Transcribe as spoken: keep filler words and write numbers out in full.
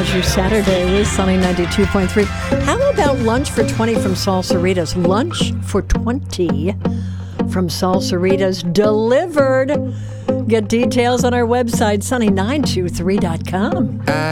Stars your Saturday with Sunny ninety-two point three. How about lunch for twenty from Salsaritas? Lunch for twenty from Salsaritas delivered. Get details on our website, sunny nine two three dot com.